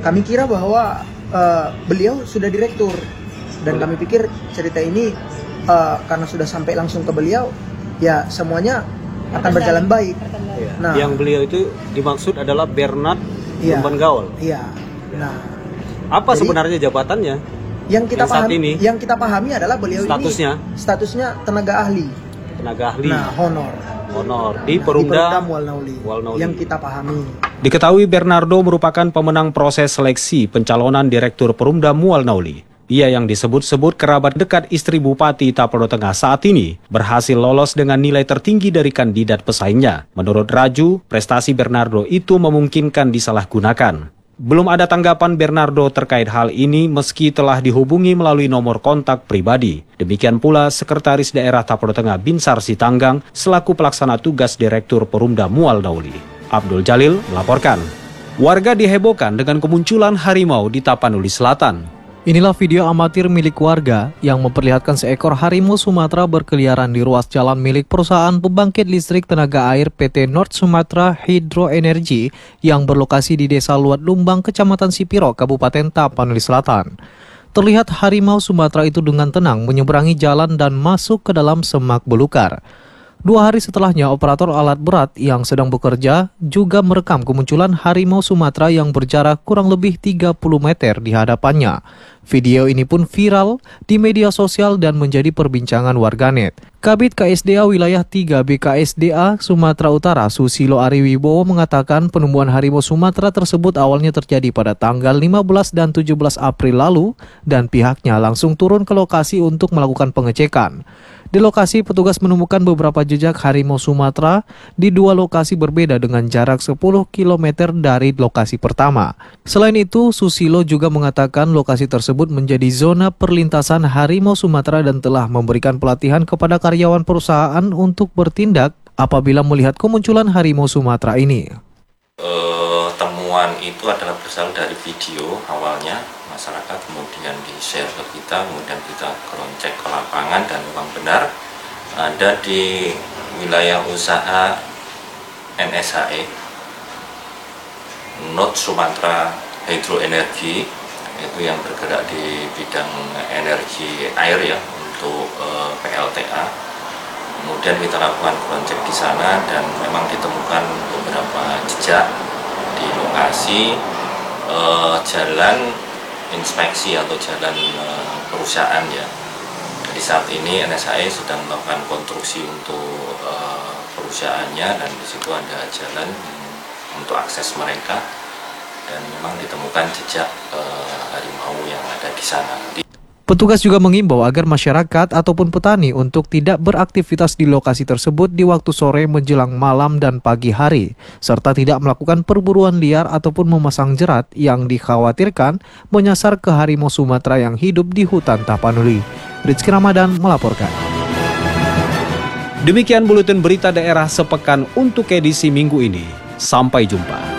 kami kira bahwa beliau sudah direktur, dan kami pikir cerita ini karena sudah sampai langsung ke beliau, ya semuanya akan berjalan baik. Nah, yang beliau itu dimaksud adalah Bernard Lumban-Gaol. Iya. Nah, apa sebenarnya jabatannya? Yang kita pahami adalah beliau statusnya tenaga ahli. Tenaga ahli. Nah, honor di Perumda Walnauli. Yang kita pahami. Diketahui Bernardo merupakan pemenang proses seleksi pencalonan Direktur Perumda Walnauli. Ia yang disebut-sebut kerabat dekat istri Bupati Tapanuli Tengah saat ini berhasil lolos dengan nilai tertinggi dari kandidat pesaingnya. Menurut Raju, prestasi Bernardo itu memungkinkan disalahgunakan. Belum ada tanggapan Bernardo terkait hal ini meski telah dihubungi melalui nomor kontak pribadi. Demikian pula Sekretaris Daerah Tapanuli Tengah Binsar Sitanggang selaku pelaksana tugas Direktur Perumda Walnauli. Abdul Jalil melaporkan. Warga dihebohkan dengan kemunculan harimau di Tapanuli Selatan. Inilah video amatir milik warga yang memperlihatkan seekor harimau Sumatera berkeliaran di ruas jalan milik perusahaan pembangkit listrik tenaga air PT North Sumatra Hydro Energy yang berlokasi di Desa Luat Lumbang, Kecamatan Sipiro, Kabupaten Tapanuli Selatan. Terlihat harimau Sumatera itu dengan tenang menyeberangi jalan dan masuk ke dalam semak belukar. 2 hari setelahnya, operator alat berat yang sedang bekerja juga merekam kemunculan harimau Sumatera yang berjarak kurang lebih 30 meter di hadapannya. Video ini pun viral di media sosial dan menjadi perbincangan warganet. Kabid KSDA Wilayah 3 BKSDA Sumatera Utara Susilo Ariwibowo mengatakan penemuan harimau Sumatera tersebut awalnya terjadi pada tanggal 15 dan 17 April lalu dan pihaknya langsung turun ke lokasi untuk melakukan pengecekan. Di lokasi, petugas menemukan beberapa jejak harimau Sumatera di 2 lokasi berbeda dengan jarak 10 km dari lokasi pertama. Selain itu, Susilo juga mengatakan lokasi tersebut menjadi zona perlintasan harimau Sumatera dan telah memberikan pelatihan kepada karyawan perusahaan untuk bertindak apabila melihat kemunculan harimau Sumatera ini. Temuan itu adalah berasal dari video awalnya masyarakat, kemudian di-share ke kita, kemudian kita cross-check ke lapangan dan memang benar ada di wilayah usaha NSHE North Sumatra Hydro Energy, itu yang bergerak di bidang energi air ya untuk PLTA. Kemudian kita lakukan cross-check di sana dan memang ditemukan beberapa jejak di lokasi jalan inspeksi atau jalan perusahaan ya. Jadi saat ini NSHE sedang melakukan konstruksi untuk perusahaannya dan di situ ada jalan untuk akses mereka dan memang ditemukan jejak harimau yang ada di sana. Petugas juga mengimbau agar masyarakat ataupun petani untuk tidak beraktivitas di lokasi tersebut di waktu sore menjelang malam dan pagi hari, serta tidak melakukan perburuan liar ataupun memasang jerat yang dikhawatirkan menyasar ke harimau Sumatera yang hidup di hutan Tapanuli. Rizky Ramadan melaporkan. Demikian buletin berita daerah sepekan untuk edisi minggu ini. Sampai jumpa.